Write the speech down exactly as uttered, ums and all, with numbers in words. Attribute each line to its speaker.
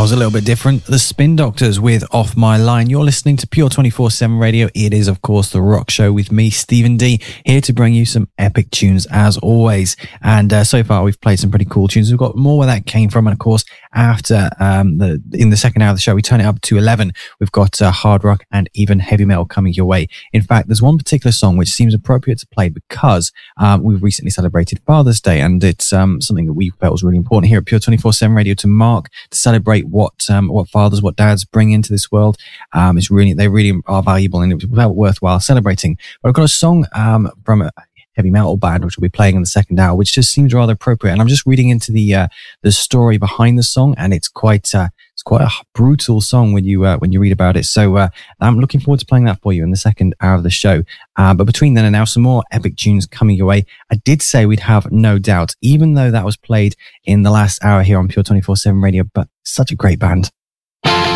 Speaker 1: was a little bit different. The Spin Doctors with Off My Line. You're listening to Pure twenty-four seven Radio. It is, of course, The Rock Show with me, Stephen D, here to bring you some epic tunes as always. And uh, so far, we've played some pretty cool tunes. We've got more where that came from. And of course, after um, the in the second hour of the show, we turn it up to eleven. We've got uh, hard rock and even heavy metal coming your way. In fact, there's one particular song which seems appropriate to play because um, we've recently celebrated Father's Day, and it's um, something that we felt was really important here at Pure twenty-four seven Radio to mark, to celebrate what um, what fathers, what dads bring into this world. Um, it's really, they really are valuable, and it was worthwhile celebrating. But I've got a song um, from a heavy metal band which we'll be playing in the second hour, which just seems rather appropriate. And I'm just reading into the uh, the story behind the song, and it's quite uh, it's quite a brutal song when you uh, when you read about it. So uh, I'm looking forward to playing that for you in the second hour of the show. Uh, but between then and now, some more epic tunes coming your way. I did say we'd have No Doubt, even though that was played in the last hour here on Pure twenty-four seven Radio. But such a great band.